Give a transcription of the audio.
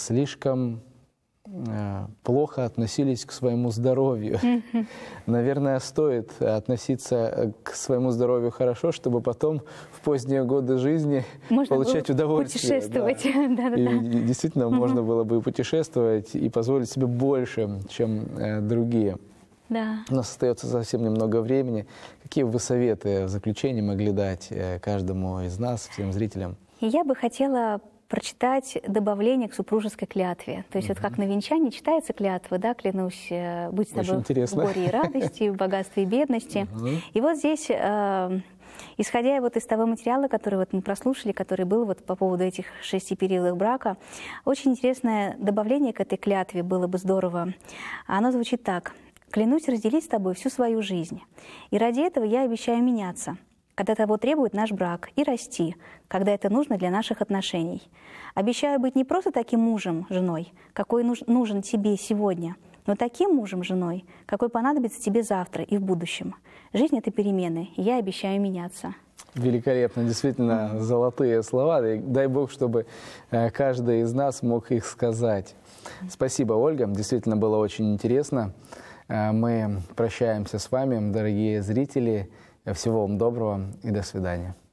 слишком плохо относились к своему здоровью. Наверное, стоит относиться к своему здоровью хорошо, чтобы потом в поздние годы жизни получать удовольствие. Путешествовать. Да. И действительно можно было бы путешествовать и позволить себе больше, чем другие. Да. У нас остается совсем немного времени. Какие вы советы в заключение могли дать каждому из нас, всем зрителям? Я бы хотела прочитать добавление к супружеской клятве. То есть вот как на венчании читается клятва, да, клянусь быть с тобой в горе и радости, в богатстве и бедности. И вот здесь, исходя вот из того материала, который вот мы прослушали, который был вот по поводу этих 6 периодов брака, очень интересное добавление к этой клятве было бы здорово. Оно звучит так. «Клянусь разделить с тобой всю свою жизнь, и ради этого я обещаю меняться, когда того требует наш брак, и расти, когда это нужно для наших отношений. Обещаю быть не просто таким мужем, женой, какой нужен тебе сегодня, но таким мужем, женой, какой понадобится тебе завтра и в будущем. Жизнь — это перемены, и я обещаю меняться». Великолепно, действительно золотые слова. Дай Бог, чтобы каждый из нас мог их сказать. Спасибо, Ольга, действительно было очень интересно. Мы прощаемся с вами, дорогие зрители. Всего вам доброго и до свидания.